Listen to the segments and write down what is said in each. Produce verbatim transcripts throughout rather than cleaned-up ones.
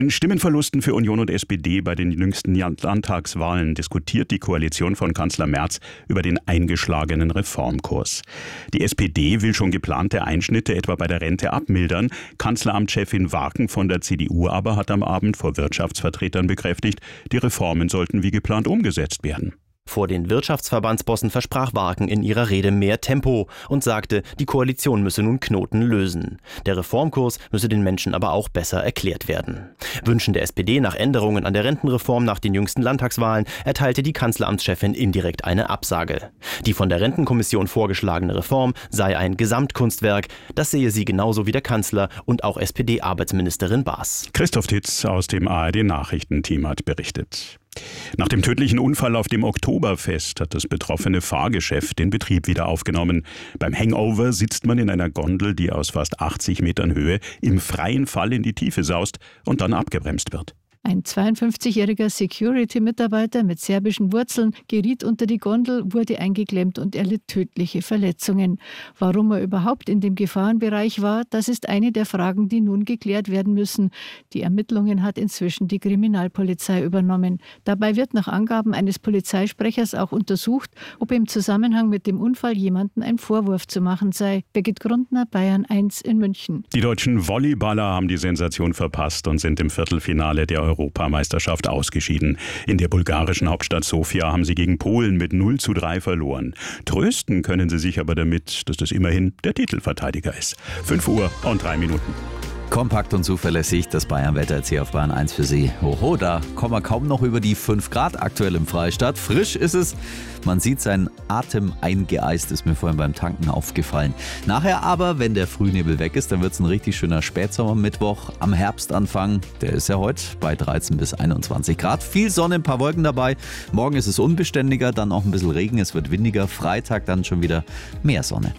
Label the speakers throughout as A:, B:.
A: Stimmenverlusten für Union und S P D bei den jüngsten Landtagswahlen diskutiert die Koalition von Kanzler Merz über den eingeschlagenen Reformkurs. Die S P D will schon geplante Einschnitte etwa bei der Rente abmildern. Kanzleramtschefin Waken von der C D U aber hat am Abend vor Wirtschaftsvertretern bekräftigt, die Reformen sollten wie geplant umgesetzt werden.
B: Vor den Wirtschaftsverbandsbossen versprach Waken in ihrer Rede mehr Tempo und sagte, die Koalition müsse nun Knoten lösen. Der Reformkurs müsse den Menschen aber auch besser erklärt werden. Wünschen der S P D nach Änderungen an der Rentenreform nach den jüngsten Landtagswahlen erteilte die Kanzleramtschefin indirekt eine Absage. Die von der Rentenkommission vorgeschlagene Reform sei ein Gesamtkunstwerk. Das sehe sie genauso wie der Kanzler und auch S P D-Arbeitsministerin Baas.
A: Christoph Titz aus dem A R D-Nachrichtenteam hat berichtet. Nach dem tödlichen Unfall auf dem Oktoberfest hat das betroffene Fahrgeschäft den Betrieb wieder aufgenommen. Beim Hangover sitzt man in einer Gondel, die aus fast achtzig Metern Höhe im freien Fall in die Tiefe saust und dann abgebremst wird.
C: Ein zweiundfünfzigjähriger Security-Mitarbeiter mit serbischen Wurzeln geriet unter die Gondel, wurde eingeklemmt und erlitt tödliche Verletzungen. Warum er überhaupt in dem Gefahrenbereich war, das ist eine der Fragen, die nun geklärt werden müssen. Die Ermittlungen hat inzwischen die Kriminalpolizei übernommen. Dabei wird nach Angaben eines Polizeisprechers auch untersucht, ob im Zusammenhang mit dem Unfall jemandem ein Vorwurf zu machen sei. Birgit Grundner, Bayern eins in München.
A: Die deutschen Volleyballer haben die Sensation verpasst und sind im Viertelfinale der Europameisterschaft ausgeschieden. In der bulgarischen Hauptstadt Sofia haben sie gegen Polen mit null zu drei verloren. Trösten können sie sich aber damit, dass das immerhin der Titelverteidiger ist. fünf Uhr und drei Minuten.
D: Kompakt und zuverlässig, das Bayern-Wetter jetzt hier auf Bayern eins für Sie. Hoho, da kommen wir kaum noch über die fünf Grad aktuell im Freistaat. Frisch ist es. Man sieht, sein Atem eingeeist, ist mir vorhin beim Tanken aufgefallen. Nachher aber, wenn der Frühnebel weg ist, dann wird es ein richtig schöner Spätsommermittwoch am Herbstanfang. Der ist ja heute bei dreizehn bis einundzwanzig Grad. Viel Sonne, ein paar Wolken dabei. Morgen ist es unbeständiger, dann auch ein bisschen Regen, es wird windiger. Freitag dann schon wieder mehr Sonne.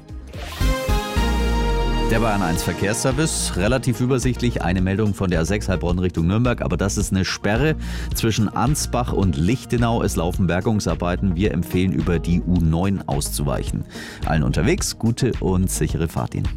D: Der Bayern eins Verkehrsservice, relativ übersichtlich, eine Meldung von der A sechs Heilbronn Richtung Nürnberg, aber das ist eine Sperre zwischen Ansbach und Lichtenau. Es laufen Bergungsarbeiten, wir empfehlen über die U neun auszuweichen. Allen unterwegs, gute und sichere Fahrt Ihnen.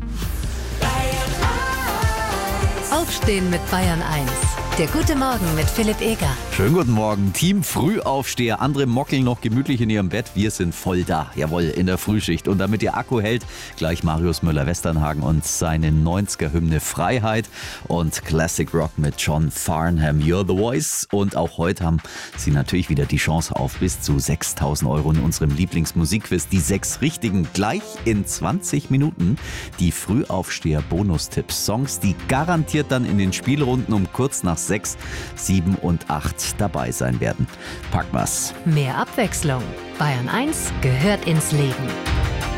E: Aufstehen mit Bayern eins. Der gute Morgen mit Philipp Eger.
D: Schönen guten Morgen. Team Frühaufsteher. Andere mockeln noch gemütlich in ihrem Bett. Wir sind voll da. Jawohl, in der Frühschicht. Und damit Ihr Akku hält, gleich Marius Müller-Westernhagen und seine neunziger-Hymne Freiheit und Classic Rock mit John Farnham. You're the Voice. Und auch heute haben Sie natürlich wieder die Chance auf bis zu sechstausend Euro in unserem Lieblingsmusikquiz. Die sechs richtigen gleich in zwanzig Minuten. Die Frühaufsteher-Bonustipps. Songs, die garantiert dann in den Spielrunden um kurz nach sechs, sieben und acht dabei sein werden. Packen wir's.
E: Mehr Abwechslung. Bayern eins gehört ins Leben.